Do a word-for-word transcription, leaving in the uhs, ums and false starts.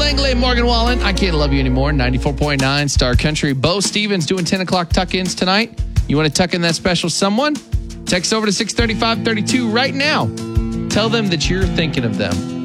Langley, Morgan Wallen. I Can't Love You Anymore. ninety-four point nine Star Country. Bo Stevens doing ten o'clock tuck-ins tonight. You want to tuck in that special someone? Text over to six thirty-five thirty-two right now. Tell them that you're thinking of them.